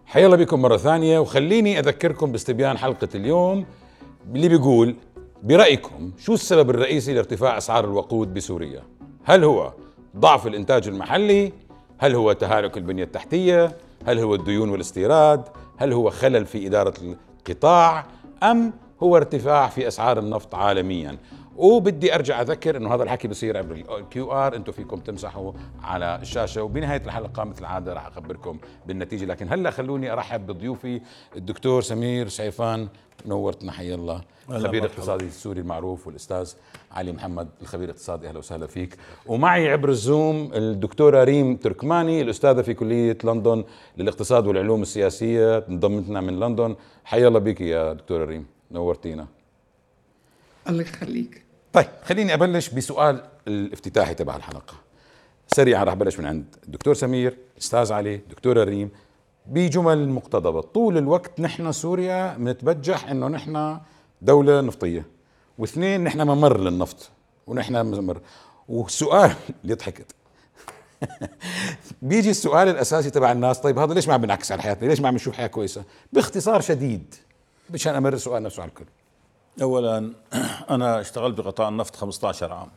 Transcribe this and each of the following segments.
حيا الله بكم مرة ثانية، وخليني أذكركم باستبيان حلقة اليوم اللي بيقول: برأيكم شو السبب الرئيسي لارتفاع أسعار الوقود بسوريا؟ هل هو ضعف الإنتاج المحلي؟ هل هو تهالك البنية التحتية؟ هل هو الديون والاستيراد؟ هل هو خلل في إدارة القطاع؟ أم هو ارتفاع في أسعار النفط عالميا؟ وبدي ارجع اذكر انه هذا الحكي بصير عبر الكيو ار، انتم فيكم تمسحوا على الشاشه، وبنهايه الحلقه مثل العاده راح اخبركم بالنتيجه. لكن هلا خلوني ارحب بضيوفي الدكتور سمير سعيفان، نورتنا، حيا الله، خبير اقتصادي السوري المعروف، والاستاذ علي محمد الخبير الاقتصادي، اهلا وسهلا فيك. ومعي عبر الزوم الدكتوره ريم تركماني، الاستاذه في كليه لندن للاقتصاد والعلوم السياسيه، انضمتنا من لندن. حيا الله بك يا دكتوره ريم، نورتينا. الله يخليك. طيب خليني أبلش بسؤال الافتتاحي تبع الحلقة سريعا. راح بلش من عند الدكتور سمير، أستاذ علي، دكتورة ريم، بجمل مقتضبة. طول الوقت نحن سوريا بنتبجح إنه نحن دولة نفطية، واثنين نحن ممر للنفط، ونحن ممر. والسؤال اللي ضحكت بيجي السؤال الأساسي تبع الناس: طيب هذا ليش ما عم بنعكس على حياتنا؟ ليش ما عم نشوف حياة كويسة؟ باختصار شديد مشان أمر السؤال نفسه على الكل. أولا أنا اشتغلت بقطاع النفط 15 عام.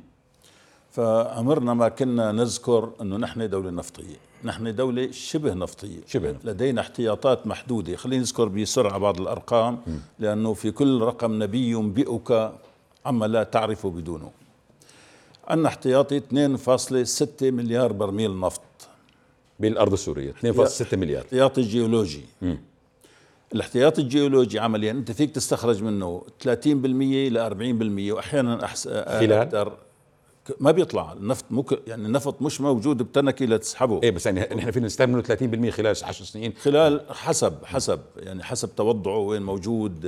فعمرنا ما كنا نذكر أنه نحن دولة نفطية، نحن دولة شبه نفطية، لدينا احتياطات محدودة. خلينا نذكر بسرعة بعض الأرقام، لأنه في كل رقم نبي ينبئك عما لا تعرف بدونه. عندنا احتياطي 2.6 مليار برميل نفط بالأرض السورية، 2.6 مليار احتياطي جيولوجي. الاحتياطي الجيولوجي عمليا انت فيك تستخرج منه 30% ل 40%، واحيانا خلال اكثر ما بيطلع النفط. يعني النفط مش موجود بتنكي لتسحبه. ايه بس يعني نحن فينا نستعمل منه 30% خلال 10 سنين، خلال حسب توضعه وين موجود،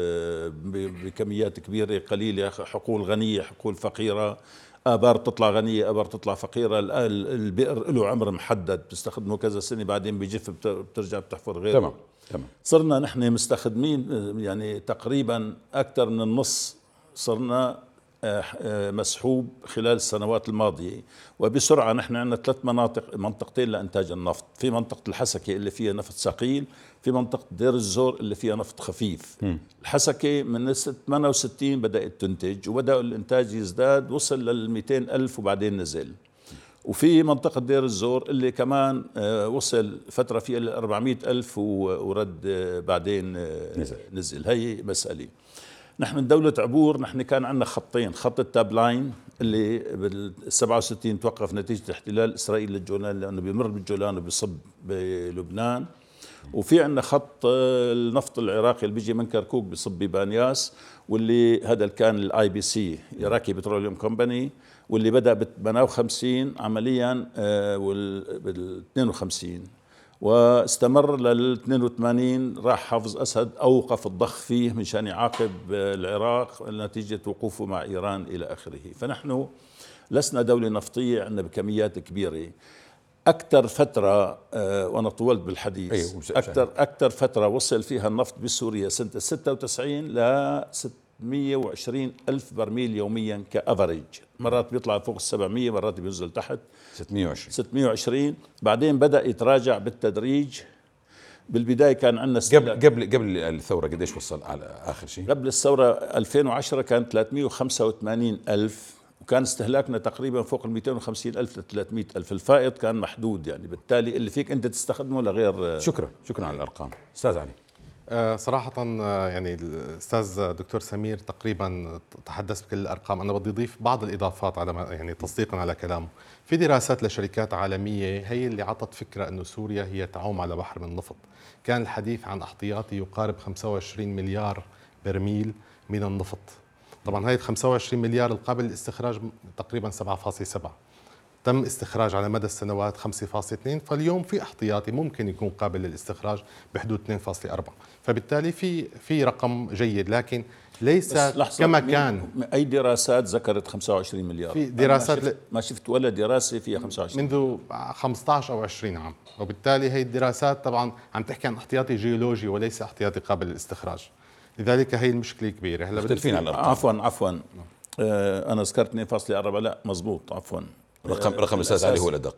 بكميات كبيره قليله، حقول غنيه حقول فقيره، ابار تطلع غنيه ابار تطلع فقيره. البئر له عمر محدد، بتستخدمه كذا سنه بعدين بيجف، بترجع بتحفر غيره. تمام. صرنا نحن مستخدمين يعني تقريبا أكثر من النص، صرنا مسحوب خلال السنوات الماضية وبسرعة. نحن عندنا 3 منطقتين لإنتاج النفط: في منطقة الحسكة اللي فيها نفط ثقيل، في منطقة دير الزور اللي فيها نفط خفيف. الحسكة من 68 بدأت تنتج، وبدأ الإنتاج يزداد، وصل لل 200 ألف وبعدين نزل. وفي منطقة دير الزور اللي كمان وصل فترة فيها ل 400 ألف ورد بعدين نزل. هي مسألة. نحن دولة عبور، نحن كان عندنا خطين: خط التاب لاين اللي بال 67 توقف نتيجة احتلال إسرائيل للجولان، لأنه بيمر بالجولان وبيصب بلبنان. وفي عندنا خط النفط العراقي اللي بيجي من كركوك بيصب ببانياس، واللي هذا كان الاي بي سي، عراقي بتروليوم كومباني، واللي بدأ ب 58 عمليا بال 52 واستمر لل 82. راح حافظ أسد أوقف الضخ فيه مشان يعاقب العراق نتيجة وقوفه مع إيران إلى آخره. فنحن لسنا دولة نفطية، عندنا بكميات كبيرة. أكثر فترة وأنا طولت بالحديث، أكثر فترة وصل فيها النفط بسوريا سنة 96 ل 620 ألف برميل يوميا كأفريج. مرات بيطلع فوق 700، مرات بينزل تحت 620. بعدين بدأ يتراجع بالتدريج. بالبداية كان عندنا قبل الثورة قديش وصل على آخر شيء؟ قبل الثورة 2010 كان 385 ألف، وكان استهلاكنا تقريبا فوق ال 250 ألف ل 300 ألف. الفائض كان محدود، يعني بالتالي اللي فيك أنت تستخدمه لغير. شكرا على الأرقام. أستاذ علي. صراحة يعني الأستاذ دكتور سمير تقريبا تحدث بكل الأرقام. أنا بدي أضيف بعض الإضافات على يعني تصديقا على كلامه. في دراسات لشركات عالمية هي اللي عطت فكرة أنه سوريا هي تعوم على بحر من النفط. كان الحديث عن احتياطي يقارب 25 مليار برميل من النفط. طبعا هاي 25 مليار القابل للاستخراج تقريبا 7.7، تم استخراج على مدى السنوات 5.2، فاليوم في احتياطي ممكن يكون قابل للاستخراج بحدود 2.4. فبالتالي في رقم جيد، لكن ليس كما كان. أي دراسات ذكرت 25 مليار؟ في دراسات ما شفت ولا دراسة فيها 25 منذ 15 أو 20 عام، وبالتالي هي الدراسات طبعا عم تحكي عن احتياطي جيولوجي وليس احتياطي قابل للاستخراج. لذلك هي المشكلة كبيرة. هلا مختلفين على الأرقام. عفوا أنا ذكرت 2.4. لا مزبوط، عفوا. رقم الأستاذ علي هو الأدق.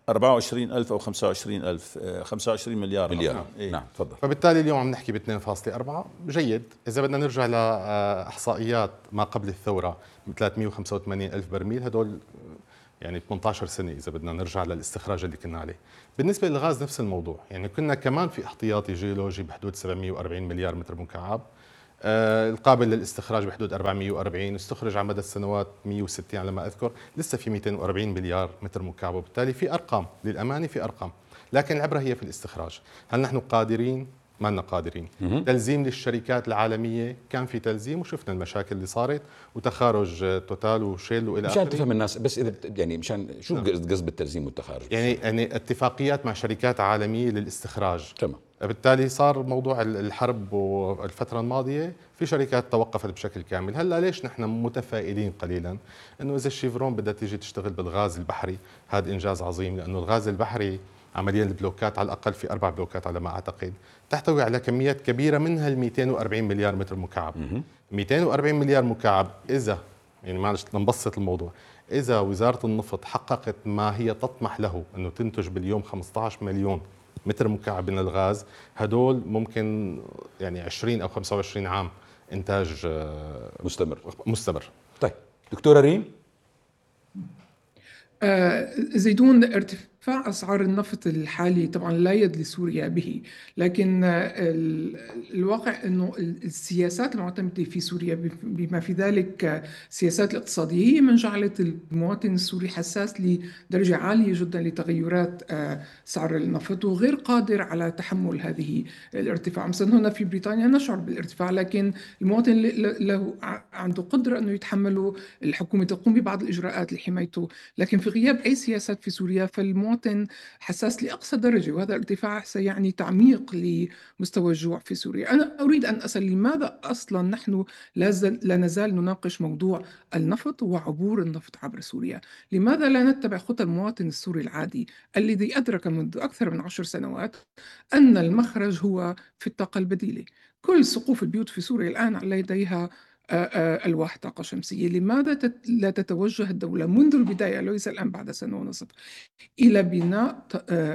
24,000 أو 25,000 25 مليار مليار. إيه؟ نعم تفضل. فبالتالي اليوم عم نحكي ب 2.4 جيد. إذا بدنا نرجع لإحصائيات ما قبل الثورة 385 ألف برميل، هدول يعني 18 سنة إذا بدنا نرجع للاستخراج اللي كنا عليه. بالنسبة للغاز نفس الموضوع، يعني كنا كمان في احتياطي جيولوجي بحدود 740 مليار متر مكعب، القابل للاستخراج بحدود 440، استخرج على مدى السنوات 160 على ما أذكر، لسه في 240 مليار متر مكعب، وبالتالي في أرقام للأمانة، في أرقام، لكن العبرة هي في الاستخراج. هل نحن قادرين؟ ما لنا قادرين. تلزيم للشركات العالمية كان في تلزيم، وشفنا المشاكل اللي صارت وتخارج توتال وشيل والى اخره. مشان تفهم الناس بس اذا يعني مشان شو قصد بالتلزيم والتخارج؟ يعني اتفاقيات مع شركات عالمية للاستخراج. تمام. بالتالي صار موضوع الحرب والفترة الماضية في شركات توقفت بشكل كامل. هلا ليش نحن متفائلين قليلا انه اذا الشيفرون بدها تيجي تشتغل بالغاز البحري، هذا انجاز عظيم، لانه الغاز البحري عمليا البلوكات على الاقل في 4 بلوكات على ما اعتقد تحتوي على كميات كبيره منها ال 240 مليار متر مكعب. 240 مليار مكعب، اذا يعني معلش نبسط الموضوع، اذا وزاره النفط حققت ما هي تطمح له انه تنتج باليوم 15 مليون متر مكعب من الغاز، هدول ممكن يعني 20 او 25 عام انتاج مستمر. طيب دكتوره ريم. زيدون، ارتفاع أسعار النفط الحالي طبعا لا يد لسوريا به، لكن الواقع أنه السياسات المعتمدة في سوريا بما في ذلك السياسات الاقتصادية هي من جعلت المواطن السوري حساس لدرجة عالية جدا لتغيرات سعر النفط وغير قادر على تحمل هذه الارتفاع. مثلا هنا في بريطانيا نشعر بالارتفاع، لكن المواطن له عنده قدرة أنه يتحمله، الحكومة تقوم ببعض الإجراءات لحمايته، لكن في غياب أي سياسات في سوريا فالمواطن حساس لأقصى درجة، وهذا الارتفاع سيعني تعميق لمستوى الجوع في سوريا. أنا أريد أن أسأل لماذا أصلا نحن لا نزال نناقش موضوع النفط وعبور النفط عبر سوريا؟ لماذا لا نتبع خطى المواطن السوري العادي الذي أدرك منذ أكثر من 10 سنوات أن المخرج هو في الطاقة البديلة؟ كل سقوف البيوت في سوريا الآن لديها ألواح طاقة شمسية. لماذا لا تتوجه الدولة منذ البداية، ليس الآن بعد سنة ونصف، إلى بناء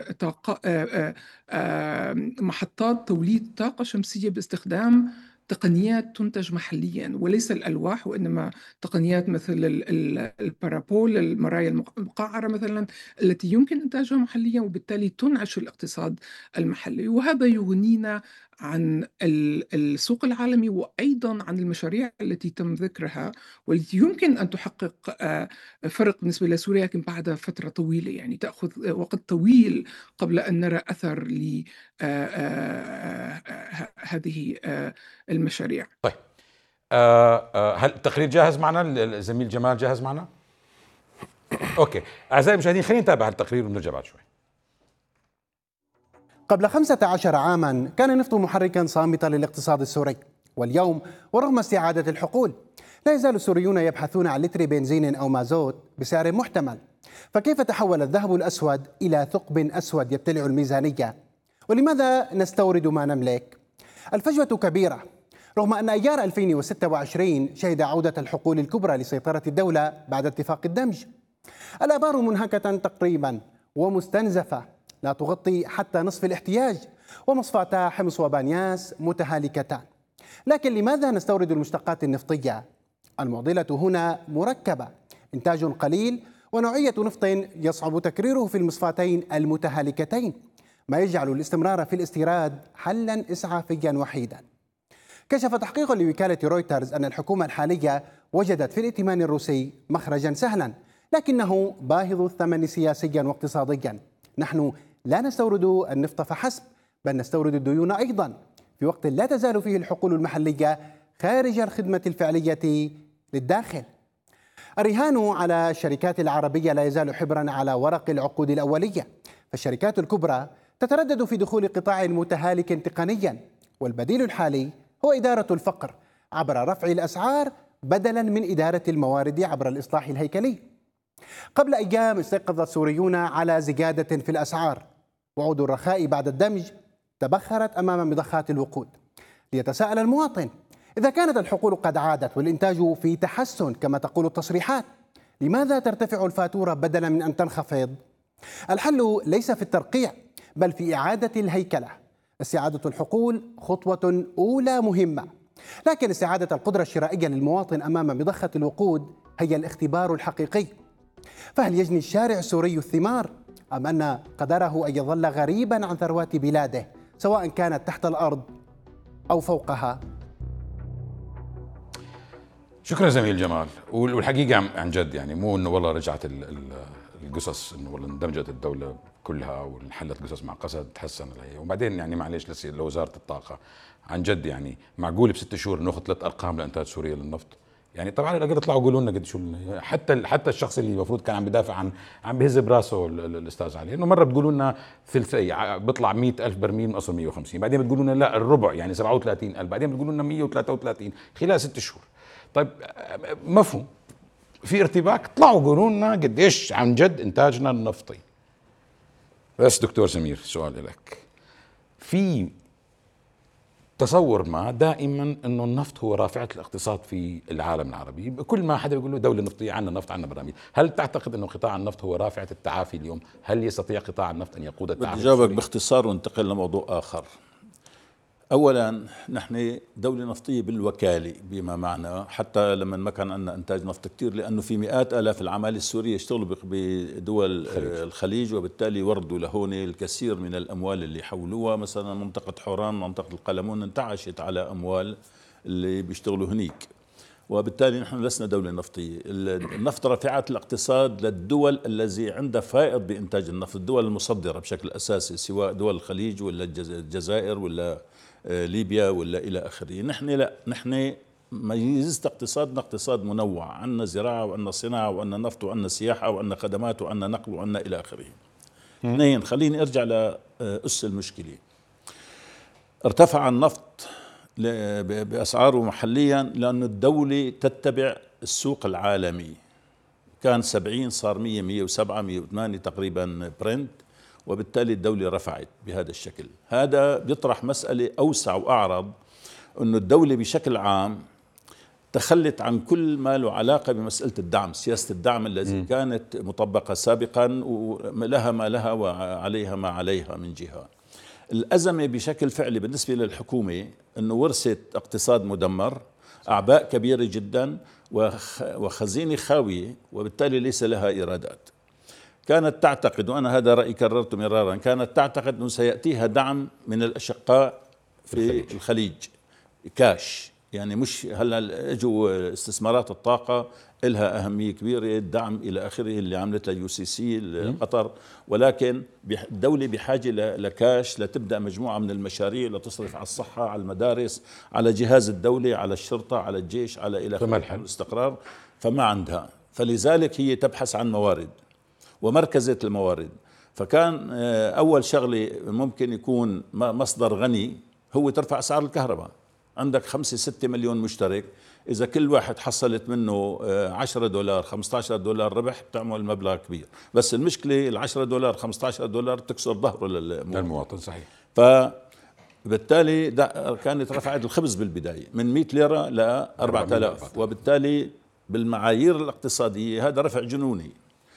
محطات توليد طاقة شمسية باستخدام تقنيات تنتج محليا وليس الألواح، وإنما تقنيات مثل البارابول، المرايا المقعرة مثلا، التي يمكن إنتاجها محليا وبالتالي تنعش الاقتصاد المحلي. وهذا يغنينا عن السوق العالمي وأيضا عن المشاريع التي تم ذكرها والتي يمكن أن تحقق فرق بالنسبة لسوريا، لكن بعد فترة طويلة، يعني تأخذ وقت طويل قبل أن نرى أثر لهذه المشاريع. طيب هل التقرير جاهز معنا؟ الزميل جمال جاهز معنا؟ أوكي أعزائي المشاهدين خلينا نتابع التقرير ونرجع بعد شوي. قبل 15 عاما كان النفط محركا صامتا للاقتصاد السوري، واليوم ورغم استعادة الحقول لا يزال السوريون يبحثون عن لتر بنزين أو مازوت بسعر محتمل. فكيف تحول الذهب الأسود إلى ثقب أسود يبتلع الميزانية؟ ولماذا نستورد ما نملك؟ الفجوة كبيرة، رغم أن أيار 2026 شهد عودة الحقول الكبرى لسيطرة الدولة بعد اتفاق الدمج. الآبار منهكة تقريبا ومستنزفة لا تغطي حتى نصف الاحتياج، ومصفاتا حمص وبانياس متهالكتان. لكن لماذا نستورد المشتقات النفطية؟ المعضلة هنا مركبة، إنتاج قليل ونوعية نفط يصعب تكريره في المصفاتين المتهالكتين، ما يجعل الاستمرار في الاستيراد حلا إسعافيا وحيدا. كشف تحقيق لوكالة رويترز أن الحكومة الحالية وجدت في الائتمان الروسي مخرجا سهلا، لكنه باهظ الثمن سياسيا واقتصاديا. نحن لا نستورد النفط فحسب، بل نستورد الديون أيضا في وقت لا تزال فيه الحقول المحلية خارج الخدمة الفعلية للداخل. الرهان على الشركات العربية لا يزال حبرا على ورق العقود الأولية، فالشركات الكبرى تتردد في دخول قطاع متهالك تقنيا، والبديل الحالي هو إدارة الفقر عبر رفع الأسعار بدلا من إدارة الموارد عبر الإصلاح الهيكلي. قبل أيام استيقظ السوريون على زيادة في الأسعار، وعود الرخاء بعد الدمج تبخرت أمام مضخات الوقود. ليتساءل المواطن، إذا كانت الحقول قد عادت والإنتاج في تحسن كما تقول التصريحات، لماذا ترتفع الفاتورة بدلا من أن تنخفض؟ الحل ليس في الترقيع بل في إعادة الهيكلة. استعادة الحقول خطوة أولى مهمة، لكن استعادة القدرة الشرائية للمواطن أمام مضخة الوقود هي الاختبار الحقيقي. فهل يجني الشارع السوري الثمار أم أن قدره أن يظل غريبا عن ثروات بلاده سواء كانت تحت الأرض أو فوقها؟ شكرا زميل جمال. والحقيقة عن جد يعني مو انه والله رجعت القصص انه والله اندمجت الدولة كلها وانحلت قصص مع قسد تحسن عليه، وبعدين يعني معليش لوزارة الطاقة عن جد يعني معقول ب6 شهور ناخذ 3 ارقام لانتاج سوريا للنفط؟ يعني طبعا على الاقل اطلعوا قولوا لنا قد شو حتى الشخص اللي المفروض كان عم بدافع عم بهز براسه الاستاذ علي، انه مره بتقولوا لنا ثلثي بيطلع 100,000 برميل من اصل 150، بعدين بتقولوا لنا لا الربع يعني 37,000، بعدين بتقولوا لنا 133 خلال 6 شهور. طيب مفهوم في ارتباك، طلعوا قولوا لنا قديش عن جد انتاجنا النفطي. بس دكتور سمير سؤال لك، في تصور ما دائما انه النفط هو رافعة الاقتصاد في العالم العربي، كل ما حدا بيقول له دولة نفطية عندنا نفط عندنا براميل، هل تعتقد انه قطاع النفط هو رافعة التعافي اليوم؟ هل يستطيع قطاع النفط ان يقود التعافي؟ بدي جاوبك باختصار وانتقل لموضوع آخر. أولا نحن دولة نفطية بالوكالة بما معنى، حتى لما ما كان عندنا إنتاج نفط كتير، لأنه في مئات آلاف العمالة السورية يشتغلوا بدول الخليج، وبالتالي وردوا لهون الكثير من الأموال اللي حولوها. مثلا منطقة حوران، منطقة القلمون انتعشت على أموال اللي بيشتغلوا هنيك، وبالتالي نحن لسنا دولة نفطية. النفط رافعة الاقتصاد للدول الذي عندها فائض بإنتاج النفط، الدول المصدرة بشكل أساسي، سواء دول الخليج ولا الجزائر ولا ليبيا ولا إلى آخره. نحن لا، نحن ميزة اقتصادنا اقتصاد منوع، عندنا زراعة وعندنا صناعة وعندنا نفط وعندنا سياحة وعندنا خدمات وعندنا نقل وعندنا إلى آخره. اثنين، خليني أرجع لأس المشكلة. ارتفع النفط بأسعاره محليا لأن الدولة تتبع السوق العالمي، كان 70 صار 100 107 108 تقريبا برنت، وبالتالي الدولة رفعت بهذا الشكل. هذا بيطرح مسألة أوسع وأعرض، أنه الدولة بشكل عام تخلت عن كل ما له علاقة بمسألة الدعم، سياسة الدعم التي كانت مطبقة سابقا، ولها ما لها وعليها ما عليها من جهة. الأزمة بشكل فعلي بالنسبة للحكومة أنه ورثت اقتصاد مدمر، أعباء كبيرة جدا وخزينة خاوية، وبالتالي ليس لها إيرادات. كانت تعتقد، وأنا هذا رأيي كررته مرارا، كانت تعتقد أنه سيأتيها دعم من الأشقاء في الخليج كاش، يعني مش هلا اجوا استثمارات الطاقة إلها أهمية كبيرة، الدعم إلى آخره اللي عملتها UCC قطر، ولكن الدولة بحاجة لكاش لتبدأ مجموعة من المشاريع لتصرف على الصحة، على المدارس، على جهاز الدولة، على الشرطة، على الجيش، على إلى آخره الاستقرار، فما عندها. فلذلك هي تبحث عن موارد ومركزة الموارد. فكان أول شغلة ممكن يكون مصدر غني هو ترفع أسعار الكهرباء. عندك 5-6 مليون مشترك، إذا كل واحد حصلت منه $10 $15 ربح بتعمل مبلغ كبير، بس المشكلة $10 $15 تكسر ظهره للمواطن. صحيح. فبالتالي كانت رفعت الخبز بالبداية من 100 ليرة ل 4000، وبالتالي بالمعايير الاقتصادية هذا رفع جنوني.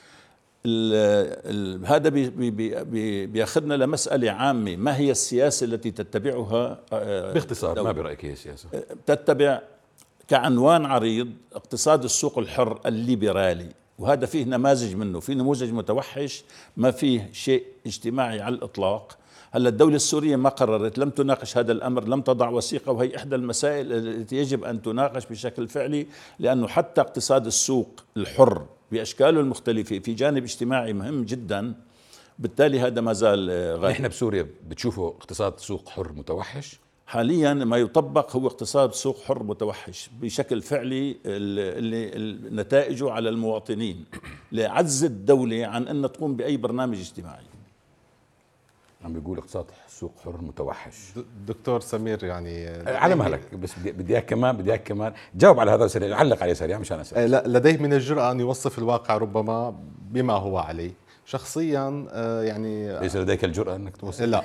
هذا بياخذنا لمسألة عامة، ما هي السياسة التي تتبعها باختصار؟ ما برأيك هي السياسة؟ تتبع كعنوان عريض اقتصاد السوق الحر الليبرالي، وهذا فيه نماذج منه، في نموذج متوحش ما فيه شيء اجتماعي على الإطلاق. هلا الدولة السورية ما قررت، لم تناقش هذا الأمر، لم تضع وثيقة، وهي إحدى المسائل التي يجب أن تناقش بشكل فعلي، لأنه حتى اقتصاد السوق الحر بأشكاله المختلفة في جانب اجتماعي مهم جدا، بالتالي هذا ما زال غايب. نحن بسوريا بتشوفوا اقتصاد سوق حر متوحش؟ حاليا ما يطبق هو اقتصاد سوق حر متوحش بشكل فعلي، اللي نتائجه على المواطنين لعجز الدولة عن أن تقوم بأي برنامج اجتماعي. عم بيقول اقتصاد سوق حر متوحش. دكتور سمير يعني على مهلك، بس بدي اياك كمان جاوب على هذا سريع، علق عليه سريع مشان اسال. لا، لديه من الجرأة أن يوصف الواقع ربما بما هو عليه شخصيا. يعني ليس لديك الجرأة انك توصف؟ لا.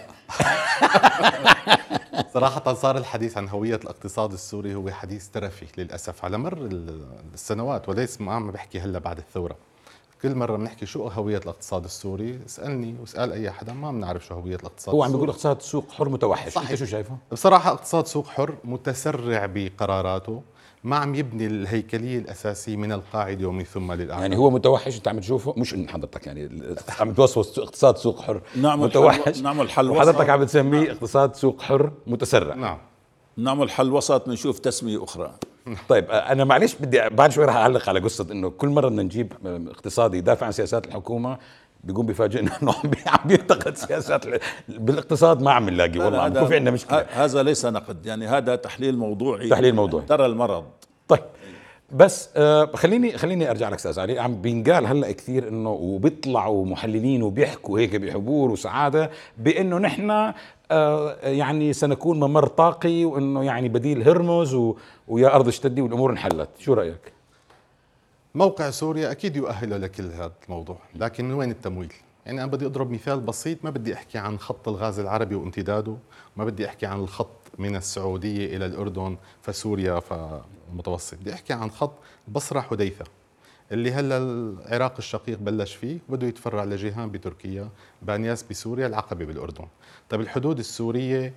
صراحة صار الحديث عن هوية الاقتصاد السوري هو حديث ترفي للأسف على مر السنوات، وليس ما عم بحكي هلا بعد الثورة. كل مرة بنحكي شو هوية الاقتصاد السوري، اسألني واسأل أي حدا ما بنعرف شو هوية الاقتصاد هو عم بيقول السوري. اقتصاد سوق حر متوحش، صحيح. انت شو شايفه؟ بصراحة اقتصاد سوق حر متسرع بقراراته، ما عم يبني الهيكلية الأساسية من القاعدة ومن ثم للأعلى. يعني هو متوحش انت عم تشوفه، مش ان حضرتك يعني عم توصف اقتصاد سوق حر نعمل متوحش، نعمل حل وحضرتك وسط. عم تسميه اقتصاد سوق حر متسرع. نعم. نعمل حل وسط، نشوف تسمية أخرى. طيب انا معلش بدي بعد شوي راح اعلق على قصه انه كل مره بدنا نجيب اقتصادي يدافع عن سياسات الحكومه بيقوم بيفاجئنا انه عم بينتقد سياسات بالاقتصاد، ما عم نلاقي والله عم يكون في عندنا مشكله. هذا ليس نقد، يعني هذا تحليل موضوعي. تحليل موضوعي. ترى المرض. طيب بس خليني ارجع لك استاذ علي. عم بينقال هلا كثير انه وبيطلعوا محللين وبيحكوا هيك بحبور وسعاده بانه نحن يعني سنكون ممر طاقي، وانه يعني بديل هرمز ويا ارض اشتدي والامور انحلت. شو رايك؟ موقع سوريا أكيد يؤهله لكل هذا الموضوع، لكن وين التمويل؟ يعني أنا بدي أضرب مثال بسيط، ما بدي أحكي عن خط الغاز العربي وامتداده، ما بدي أحكي عن الخط من السعودية إلى الأردن فسوريا فمتوسط، بدي أحكي عن خط بصرة حديثة اللي هلا العراق الشقيق بلش فيه وبده يتفرع لجيهان بتركيا، بانياس بسوريا، العقبة بالأردن. طيب الحدود السورية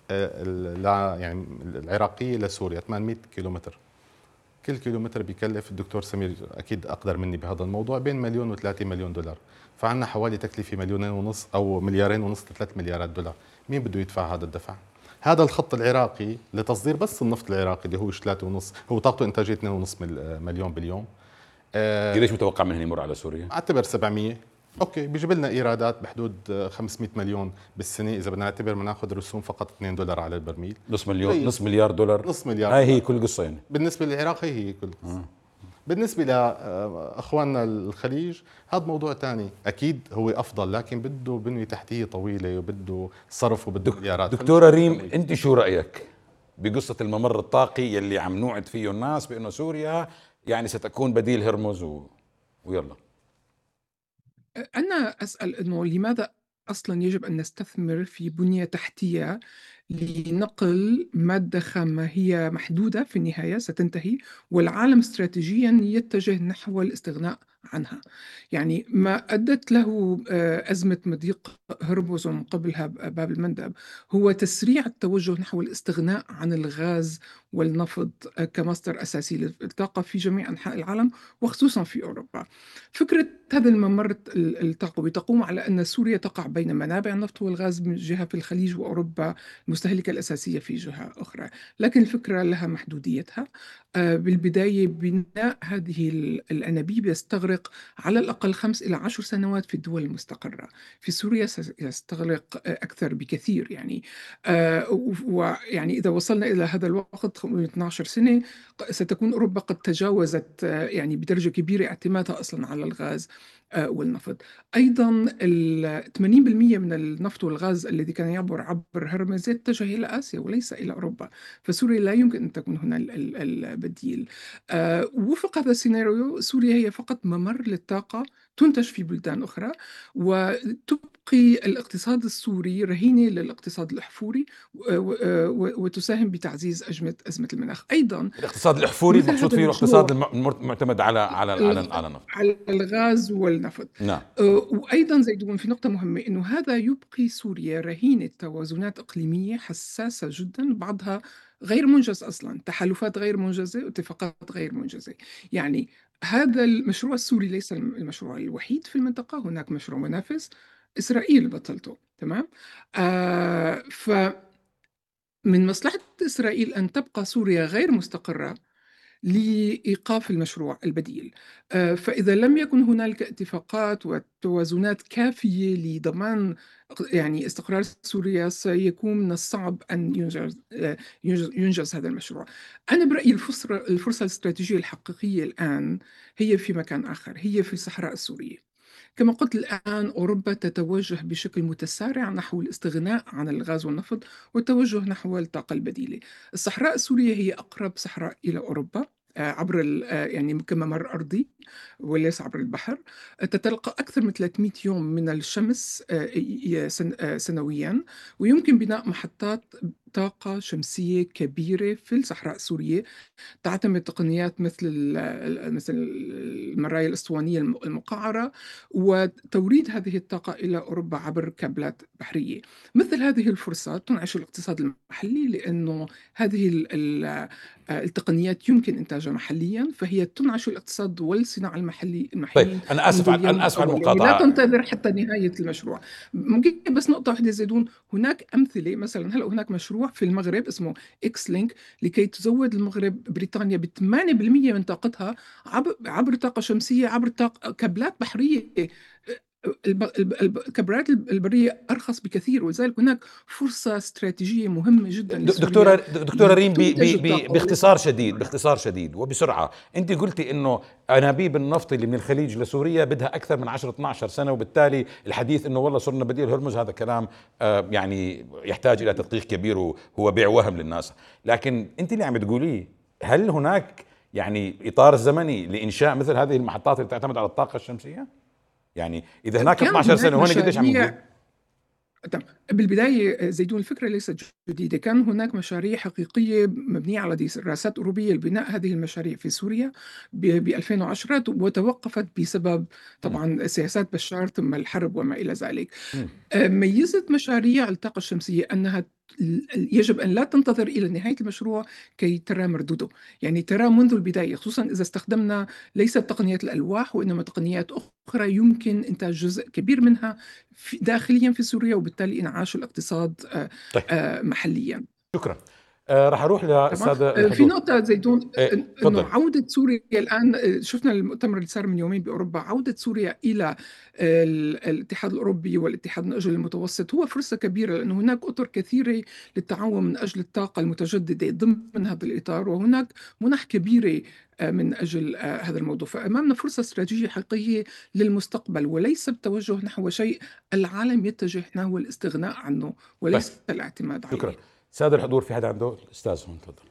يعني العراقية لسوريا 800 كيلومتر، كل كيلومتر بيكلف، الدكتور سمير أكيد أقدر مني بهذا الموضوع، بين مليون و3 مليون دولار، فعنا حوالي تكلفة 2.5 أو 2.5 ل3 مليارات دولار. مين بده يدفع هذا الدفع؟ هذا الخط العراقي لتصدير بس النفط العراقي اللي هو 3.5، هو طاقته إنتاجية 2.5 مليون باليوم. قديش متوقع من هنا يمر على سوريا؟ اعتبر 700. اوكي، بيجيب لنا ايرادات بحدود 500 مليون بالسنه، اذا بدنا نعتبر بناخذ رسوم فقط 2 دولار على البرميل. نص مليون، نص مليار دولار. نص مليار هاي دولار. هي كل قصه يعني. بالنسبه للعراق هي كل قصة. بالنسبه لاخواننا الخليج هذا موضوع ثاني، اكيد هو افضل، لكن بده بنيه تحتيه طويله وبده صرف وبده مليارات. دكتوره ريم، انت شو رايك بقصه الممر الطاقي يلي عم نوعد فيه الناس بانه سوريا يعني ستكون بديل هرمز ويلا؟ أنا أسأل أنه لماذا أصلا يجب أن نستثمر في بنية تحتية لنقل مادة خامة هي محدودة في النهاية ستنتهي، والعالم استراتيجيا يتجه نحو الاستغناء عنها. يعني ما أدت له أزمة مضيق هرمز ومن قبلها باب المندب هو تسريع التوجه نحو الاستغناء عن الغاز والنفط كمصدر أساسي للطاقة في جميع أنحاء العالم وخصوصا في أوروبا. فكرة هذا الممر الطاقوي تقوم على أن سوريا تقع بين منابع النفط والغاز من جهة في الخليج وأوروبا المستهلكة الأساسية في جهة أخرى، لكن الفكرة لها محدوديتها. بالبداية بناء هذه الأنابيب يستغرق على الأقل 5 إلى 10 سنوات في الدول المستقرة. في سوريا سيستغرق أكثر بكثير يعني. ويعني إذا وصلنا إلى هذا الوقت 12 سنة ستكون أوروبا قد تجاوزت يعني بدرجة كبيرة اعتمادها أصلا على الغاز والنفط. أيضا 80% من النفط والغاز الذي كان يعبر عبر هرمز يتجه إلى آسيا وليس إلى أوروبا، فسوريا لا يمكن أن تكون هنا البديل. وفق هذا السيناريو سوريا هي فقط ممر للطاقة تنتج في بلدان أخرى، وتبقي الاقتصاد السوري رهينة للاقتصاد الأحفوري وتساهم بتعزيز أزمة المناخ. أيضا الاقتصاد الاحفوري مثل المقصود هذا فيه المشروع الاقتصاد المعتمد على النفط. على الغاز والنفط. نعم. وأيضا زيدون في نقطة مهمة أنه هذا يبقي سوريا رهينة توازنات إقليمية حساسة جدا، بعضها غير منجز أصلا، تحالفات غير منجزة واتفاقات غير منجزة. يعني هذا المشروع السوري ليس المشروع الوحيد في المنطقة، هناك مشروع منافس إسرائيل بطلته. تمام. فمن مصلحة إسرائيل أن تبقى سوريا غير مستقرة لإيقاف المشروع البديل. فإذا لم يكن هنالك اتفاقات وتوازنات كافية لضمان يعني استقرار سوريا سيكون من الصعب أن ينجز هذا المشروع. أنا برأيي الفرصة الاستراتيجية الحقيقية الآن هي في مكان آخر، هي في الصحراء السورية. كما قلت الآن أوروبا تتوجه بشكل متسارع نحو الاستغناء عن الغاز والنفط والتوجه نحو الطاقة البديلة. الصحراء السورية هي أقرب صحراء إلى أوروبا عبر يعني كممر أرضي وليس عبر البحر. تتلقى أكثر من 300 يوم من الشمس سنويا، ويمكن بناء محطات طاقة شمسية كبيرة في الصحراء السورية، تعتمد تقنيات مثل المرايا الأسطوانية المقعرة، وتوريد هذه الطاقة إلى أوروبا عبر كابلات بحرية. مثل هذه الفرصات تنعش الاقتصاد المحلي، لأنه هذه التقنيات يمكن إنتاجها محليا، فهي تنعش الاقتصاد والصناعة طيب المحليين انا اسف منذ اليوم انا اسف على الأول. يعني لا المقاطعه. تنتظر حتى نهاية المشروع. ممكن بس نقطة واحدة زيدون، هناك أمثلة، مثلا هلأ هناك مشروع في المغرب اسمه إكس لينك لكي تزود المغرب بريطانيا ب 8% من طاقتها عبر طاقة شمسية، عبر كابلات بحرية. الكابلات البرية أرخص بكثير، ولذلك هناك فرصة استراتيجية مهمة جدا لسوريا دكتورة ريم، لتنتج الطاقة باختصار شديد وبسرعة، أنت قلتي إنه أنابيب النفط اللي من الخليج لسوريا بدها أكثر من 10-12 سنة، وبالتالي الحديث إنه والله صرنا بديل هرمز هذا كلام يعني يحتاج إلى تدقيق كبير وهو بيع وهم للناس. لكن أنت اللي عم تقوليه، هل هناك يعني إطار زمني لإنشاء مثل هذه المحطات اللي تعتمد على الطاقة الشمسية؟ يعني إذا هناك 12 سنة وهنا قديش عم نقول؟ تمام. بالبداية زيدون، الفكرة ليست جديدة، كان هناك مشاريع حقيقية مبنية على دراسات أوروبية لبناء هذه المشاريع في سوريا ب 2010، وتوقفت بسبب طبعا سياسات بشار ثم الحرب وما إلى ذلك. ميزت مشاريع الطاقة الشمسية أنها يجب أن لا تنتظر إلى نهاية المشروع كي ترى مردوده، يعني ترى منذ البداية، خصوصا إذا استخدمنا ليست تقنيات الألواح وإنما تقنيات أخرى يمكن إنتاج جزء كبير منها داخليا في سوريا، وبالتالي إنعاش الاقتصاد طيب. محليا. شكرا. راح أروح لأستاذ الحضور. في نقطة زيدون، تفضل. أنه عودة سوريا الآن، شفنا المؤتمر اللي صار من يومين بأوروبا، عودة سوريا إلى الاتحاد الأوروبي والاتحاد من أجل المتوسط هو فرصة كبيرة، لأنه هناك أطر كثيرة للتعاون من أجل الطاقة المتجددة ضمن هذا الإطار، وهناك منح كبيرة من أجل هذا الموضوع. فأمامنا فرصة استراتيجية حقيقية للمستقبل، وليس بتوجه نحو شيء العالم يتجه نحو الاستغناء عنه وليس الاعتماد عليه. شكرا. سادة الحضور، في حدا عنده؟ الأستاذ هون تفضل.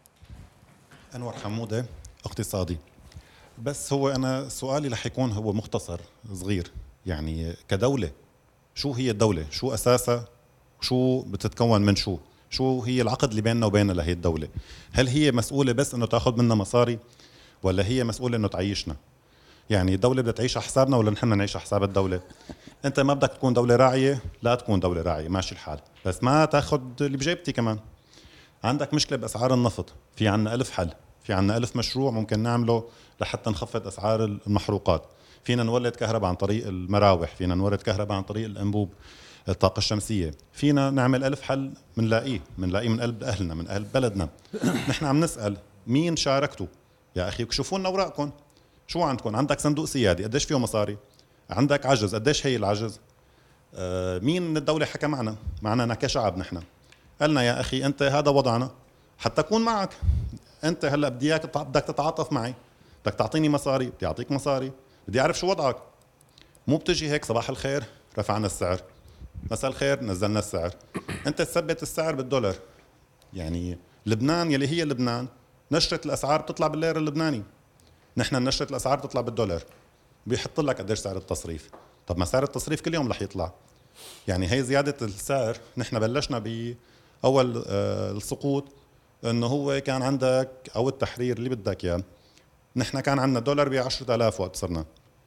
أنور حمودة، اقتصادي. بس هو أنا سؤالي رح يكون هو مختصر صغير، يعني كدولة شو هي الدولة؟ شو أساسها؟ شو بتتكون من شو هي العقد اللي بيننا وبينها لهي الدولة؟ هل هي مسؤولة بس إنه تأخذ منا مصاري، ولا هي مسؤولة إنه تعيشنا؟ يعني الدولة بدها تعيش على حسابنا ولا نحن نعيش على حساب الدولة؟ أنت ما بدك تكون دولة راعية، لا تكون دولة راعية، ماشي الحال، بس ما تاخذ اللي بجيبتي كمان. عندك مشكلة بأسعار النفط، في عنا 1000 حل، في عنا 1000 مشروع ممكن نعمله لحتى نخفض أسعار المحروقات. فينا نولد كهرباء عن طريق المراوح، فينا نولد كهرباء عن طريق الأنبوب، الطاقة الشمسية، فينا نعمل 1000 حل منلاقيه من قلب أهلنا، من قلب بلدنا. نحن عم نسأل مين شاركتوا؟ يا أخي شوفوا لنا أوراقكم، شو عندكم؟ عندك صندوق سيادي قديش فيه مصاري؟ عندك عجز قديش هي العجز؟ مين من الدولة حكى معنا كشعب؟ نحن قالنا يا أخي أنت هذا وضعنا حتى أكون معك، أنت هلأ بدك تتعاطف معي، بدك تعطيني مصاري، بدي أعطيك مصاري، بدي أعرف شو وضعك. مو بتجي هيك صباح الخير رفعنا السعر، مساء الخير نزلنا السعر. أنت تثبت السعر بالدولار. يعني لبنان يلي هي لبنان نشرة الأسعار بتطلع باللير اللبناني، نحن نشرة الأسعار بتطلع بالدولار، بيحط لك قديش سعر التصريف. طب ما سعر التصريف كل يوم رح يطلع. يعني هي زيادة السعر، نحن بلشنا بأول السقوط إنه هو كان عندك أو التحرير اللي بدك إياه، نحن كان عندنا دولار ب10,000 وقت صرنا،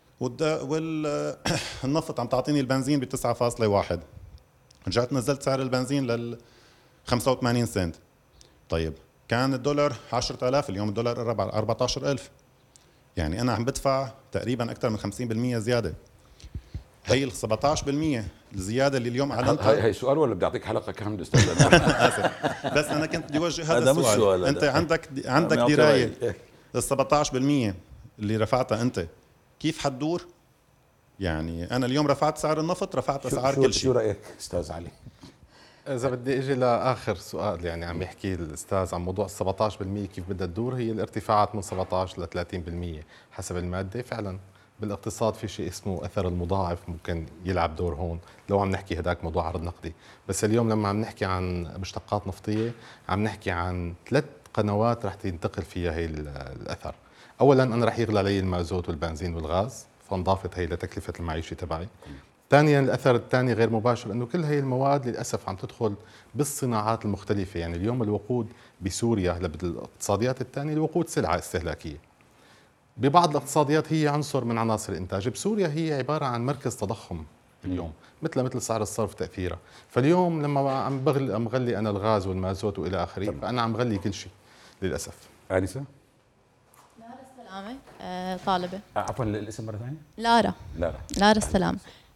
والنفط عم تعطيني البنزين ب9.1، رجعت نزلت سعر البنزين 85 سنت. طيب كان الدولار 10,000، اليوم الدولار قرب على 14,000، يعني أنا عم بدفع تقريبا أكثر من 50% زيادة. هي ال 17% الزيادة اللي اليوم أعلنتها. هي سؤال ولا بدي أعطيك حلقة كاملة أستاذ؟ آسف، بس أنا كنت بدي أوجه هذا السؤال. أنت عندك دراية ال 17% اللي رفعتها أنت كيف حتدور؟ يعني أنا اليوم رفعت سعر النفط، رفعت أسعار كل شيء. شو رأيك أستاذ علي؟ إذا بدي أجي لآخر سؤال، يعني عم يحكي الأستاذ عن موضوع 17% كيف بدها تدور، هي الارتفاعات من 17 ل 30% حسب المادة. فعلا بالاقتصاد في شيء اسمه أثر المضاعف ممكن يلعب دور هون، لو عم نحكي هداك موضوع عرض نقدي. بس اليوم لما عم نحكي عن مشتقات نفطية عم نحكي عن 3 قنوات رح تنتقل فيها هي الأثر. أولا أنا رح يغلى علي المازوت والبنزين والغاز، فانضافت هي لتكلفة المعيشة تبعي. ثانيا الأثر الثاني غير مباشر أنه كل هي المواد للأسف عم تدخل بالصناعات المختلفة. يعني اليوم الوقود بسوريا بالاقتصاديات الثانية الوقود سلعة استهلاكية، ببعض الاقتصاديات هي عنصر من عناصر الإنتاج. بسوريا هي عبارة عن مركز تضخم اليوم، مثل سعر الصرف تأثيرها. فاليوم لما عم غلي أنا الغاز والمازوت وإلى آخره، فأنا عم غلي كل شيء للأسف. آنسة؟ لارا السلامة، طالبة. عفوا الاسم مرة ثانية؟ لارا السلامة.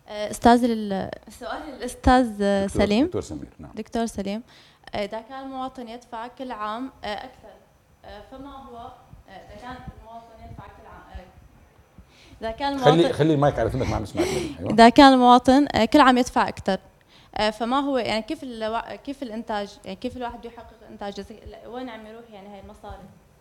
سؤال الأستاذ سليم. دكتور سمير. نعم. دكتور سليم، إذا كان المواطن يدفع كل عام أكثر، فما هو إذا كان المواطن يدفع كل عام إذا كان المواطن خلي المايك على فمك، ما عم نسمعك. أيوة. إذا كان المواطن كل عام يدفع أكثر، فما هو يعني كيف الإنتاج، يعني كيف الواحد بده يحقق إنتاج، وين عم يروح يعني هاي المصاري؟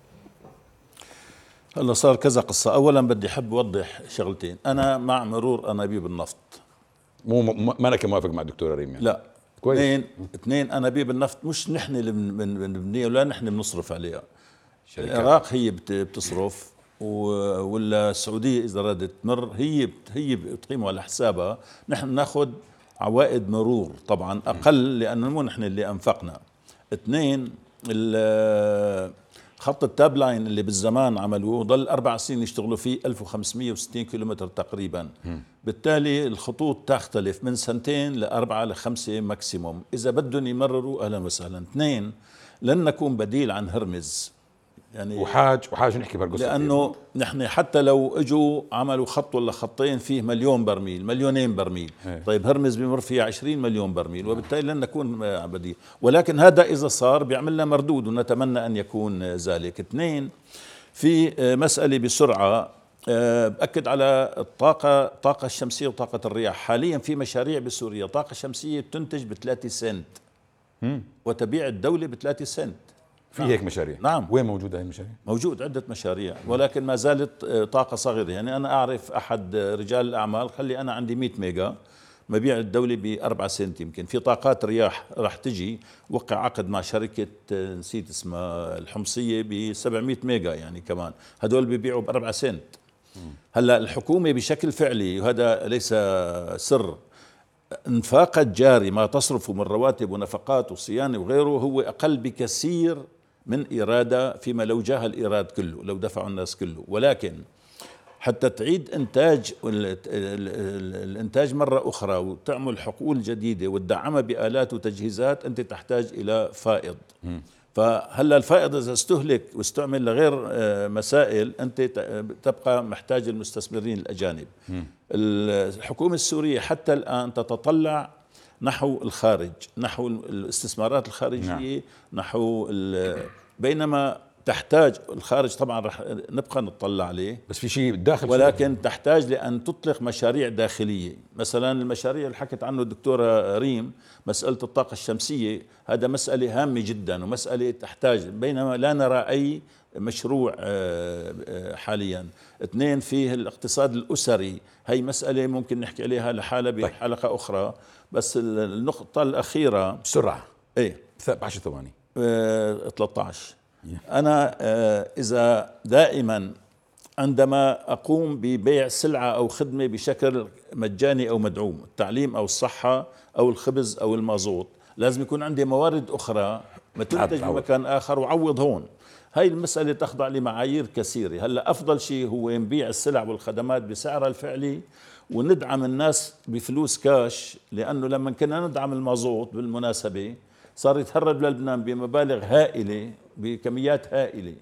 هلا صار كذا قصة. أولا بدي أحب أوضح شغلتين. أنا مع مرور أنابيب النفط، ما أنا موافق مع الدكتور ريم يعني. لا كويس. اثنين أنابيب النفط مش نحن اللي بنبنيها ولا نحن بنصرف عليها. العراق هي بتصرف، ولا السعودية إذا ردت تمر هي بتقيمها على حسابها. نحن ناخذ عوائد مرور طبعا أقل لأنه مو نحن اللي أنفقنا. اثنين، خط التاب لاين اللي بالزمان عملوه ضل 4 سنين يشتغلوا فيه 1560 كيلومتر تقريبا. بالتالي الخطوط تختلف من 2 ل4 ل5 ماكسيموم. إذا بدهم يمرروا أهلا وسهلا. اثنين، لن نكون بديل عن هرمز يعني، وحاج نحكي بهالقصة، لأنه نحن حتى لو اجوا عملوا خط ولا خطين فيه 1,000,000 برميل 2,000,000 برميل. طيب هرمز بمر فيها 20 مليون برميل، وبالتالي لن نكون بديل. ولكن هذا إذا صار بيعملنا مردود، ونتمنى أن يكون ذلك. اثنين، في مسألة بسرعة بأكد على الطاقة الشمسية وطاقة الرياح. حاليا في مشاريع بسوريا طاقة شمسية بتنتج ب3 سنت وتبيع الدولة ب3 سنت. في هيك مشاريع؟ نعم. وين موجودة هاي المشاريع؟ موجود عدة مشاريع، ولكن ما زالت طاقة صغيرة. يعني أنا أعرف أحد رجال الأعمال خلي أنا عندي 100 ميجا مبيع الدولة ب4 سنت. يمكن في طاقات رياح راح تجي، وقع عقد مع شركة نسيت اسمها الحمصية ب700 ميجا يعني كمان، هدول بيبيعوا ب4 سنت. هلا الحكومة بشكل فعلي، وهذا ليس سر، انفاق الجاري ما تصرفه من رواتب ونفقات وصيانة وغيره هو أقل بكثير من إيرادها، فيما لو جاه الإيراد كله، لو دفعوا الناس كله. ولكن حتى تعيد إنتاج الإنتاج مرة أخرى وتعمل حقول جديدة وتدعمها بآلات وتجهيزات، أنت تحتاج إلى فائض. فهلا الفائض إذا استهلك واستعمل لغير مسائل، أنت تبقى محتاج المستثمرين الأجانب. الحكومة السورية حتى الآن تتطلع نحو الخارج، نحو الاستثمارات الخارجية. نحو بينما تحتاج الخارج طبعا رح نبقى نطلع عليه، بس في شيء داخل، ولكن تحتاج لأن تطلق مشاريع داخلية. مثلا المشاريع اللي حكت عنه الدكتورة ريم، مسألة الطاقة الشمسية، هذا مسألة هامة جدا ومسألة تحتاج، بينما لا نرى أي مشروع حاليا. اثنين، فيه الاقتصاد الأسري، هي مسألة ممكن نحكي عليها لحالة بحلقة أخرى. بس النقطة الأخيرة بسرعة، ايه 10 ثواني. 13. أنا إذا دائما عندما أقوم ببيع سلعة أو خدمة بشكل مجاني أو مدعوم، التعليم أو الصحة أو الخبز أو المازوت، لازم يكون عندي موارد أخرى ما تنتج بمكان آخر وعوض هون. هاي المسألة تخضع لمعايير كثيرة. هلا أفضل شيء هو نبيع السلع والخدمات بسعرها الفعلي وندعم الناس بفلوس كاش، لأنه لما كنا ندعم المازوت بالمناسبة صار يتهرب للبنان بمبالغ هائلة بكميات هائلة.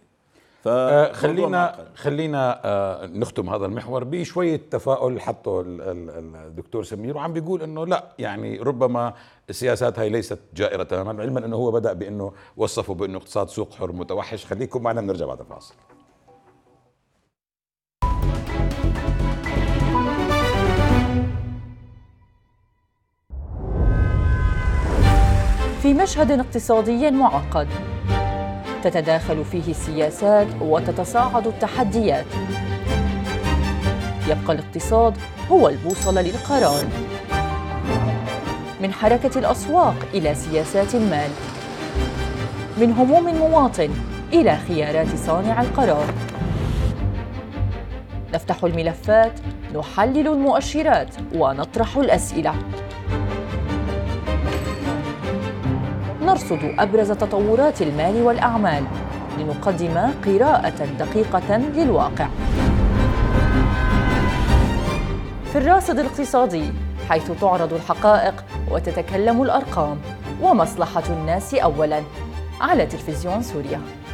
خلينا نختم هذا المحور بشوية تفاؤل حطه الدكتور سمير، وعم بيقول انه لا، يعني ربما السياسات هاي ليست جائرة تماما، علما انه هو بدأ بانه وصفه بانه اقتصاد سوق حر متوحش. خليكم معنا، بنرجع بعد الفاصل. في مشهد اقتصادي معقد تتداخل فيه السياسات وتتصاعد التحديات، يبقى الاقتصاد هو البوصلة للقرار. من حركة الأسواق إلى سياسات المال، من هموم المواطن إلى خيارات صانع القرار، نفتح الملفات نحلل المؤشرات ونطرح الأسئلة. نرصد أبرز تطورات المال والأعمال لنقدم قراءة دقيقة للواقع. في الراصد الاقتصادي، حيث تعرض الحقائق وتتكلم الأرقام، ومصلحة الناس أولاً، على تلفزيون سوريا.